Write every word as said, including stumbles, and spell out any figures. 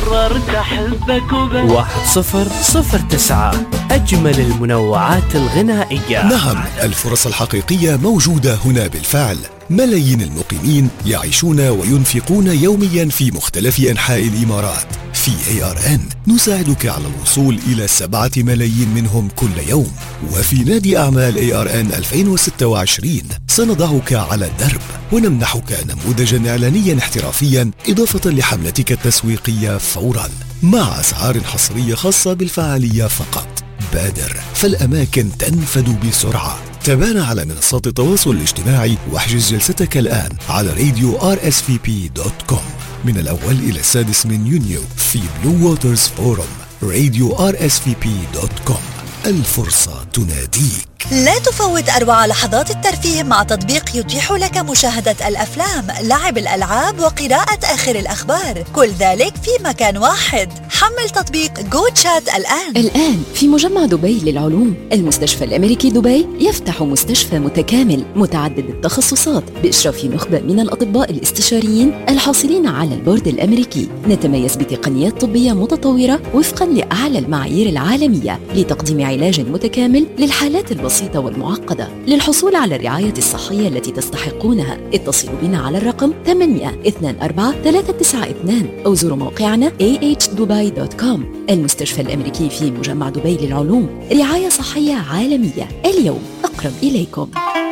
قررت أحبك وبس. واحد صفر صفر تسعة، أجمل المنوعات الغنائية. نعم، الفرص الحقيقية موجودة هنا بالفعل. ملايين المقيمين يعيشون وينفقون يوميا في مختلف أنحاء الإمارات. في إيه آر إن نساعدك على الوصول إلى سبعة ملايين منهم كل يوم. وفي نادي أعمال إيه آر إن ألفين وستة وعشرين سنضعك على الدرب ونمنحك نموذجا إعلانيا احترافيا إضافة لحملتك التسويقية فورا مع أسعار حصرية خاصة بالفعالية فقط. بادر فالأماكن تنفد بسرعة. تابعنا على منصات التواصل الاجتماعي واحجز جلستك الآن على راديو آر إس في بي دوت كوم من الأول إلى السادس من يونيو في بلو ووترز فورم. راديو آر إس في بي دوت كوم، الفرصة تناديك. لا تفوت أروع لحظات الترفيه مع تطبيق يتيح لك مشاهدة الأفلام، لعب الألعاب وقراءة آخر الأخبار، كل ذلك في مكان واحد. حمل تطبيق جو تشات الآن. الآن في مجمع دبي للعلوم، المستشفى الأمريكي دبي يفتح مستشفى متكامل متعدد التخصصات بإشراف نخبة من الأطباء الاستشاريين الحاصلين على البورد الأمريكي. نتميز بتقنيات طبية متطورة وفقا لأعلى المعايير العالمية لتقديم علاج متكامل للحالات البسيطة والمعقدة. للحصول على الرعاية الصحية التي تستحقونها اتصلوا بنا على الرقم ثمانية اثنين أربعة ثلاثة تسعة اثنين أو زوروا موقعنا إيه إتش دبي دوت كوم. المستشفى الأمريكي في مجمع دبي للعلوم، رعاية صحية عالمية اليوم أقرب إليكم.